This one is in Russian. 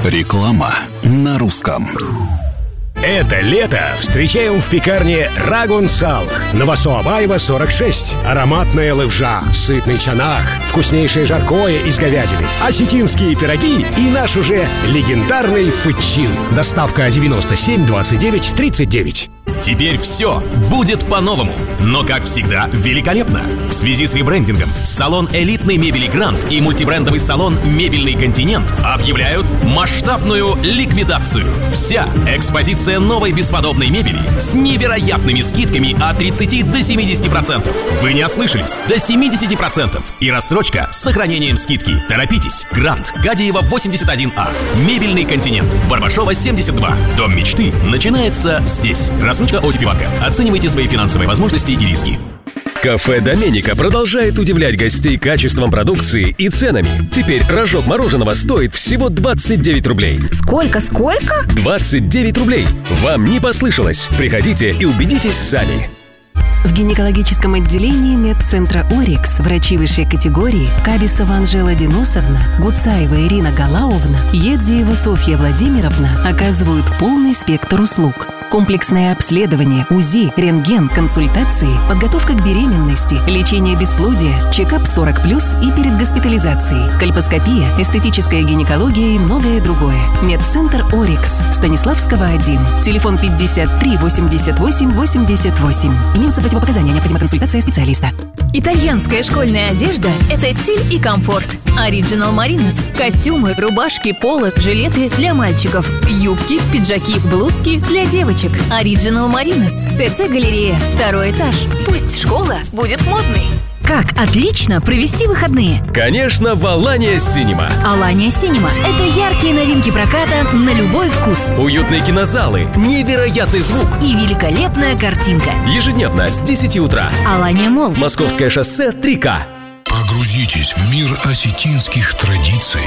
Реклама на русском. Это лето встречаем в пекарне Рагун Салх. Новосоабаева, 46. Ароматная левжа, сытный чанах, вкуснейшее жаркое из говядины, осетинские пироги и наш уже легендарный фычин. Доставка 97 29 39. Теперь все будет по-новому, но, как всегда, великолепно. В связи с ребрендингом салон элитной мебели «Грант» и мультибрендовый салон «Мебельный континент» объявляют масштабную ликвидацию. Вся экспозиция новой бесподобной мебели с невероятными скидками от 30 до 70%. Вы не ослышались, до 70%. И рассрочка с сохранением скидки. Торопитесь. «Грант», Гадиева, 81А. «Мебельный континент», Барбашова, 72. Дом мечты начинается здесь. Рассрочка ОТП банка. Оценивайте свои финансовые возможности и риски. Кафе «Доменика» продолжает удивлять гостей качеством продукции и ценами. Теперь рожок мороженого стоит всего 29 рублей. Сколько? 29 рублей. Вам не послышалось. Приходите и убедитесь сами. В гинекологическом отделении медцентра «Орикс» врачи высшей категории Кабисова Анжела Денисовна, Гуцаева Ирина Галауовна, Едзиева Софья Владимировна оказывают полный спектр услуг. Комплексное обследование, УЗИ, рентген, консультации, подготовка к беременности, лечение бесплодия, чекап 40+, и перед госпитализацией, кольпоскопия, эстетическая гинекология и многое другое. Медцентр «Орикс», Станиславского, 1. Телефон 53 88 88. Имеются противопоказания, необходима консультация специалиста. Итальянская школьная одежда – это стиль и комфорт. Original Marinos. Костюмы, рубашки, поло, жилеты для мальчиков. Юбки, пиджаки, блузки для девочек. Original Marinos. ТЦ «Галерея». 2-й этаж. Пусть школа будет модной. Как отлично провести выходные? Конечно, в Алания Синема. Алания Синема – это яркие новинки проката на любой вкус. Уютные кинозалы, невероятный звук и великолепная картинка. Ежедневно с 10 утра. Алания Молл. Московское шоссе 3К. Погрузитесь в мир осетинских традиций.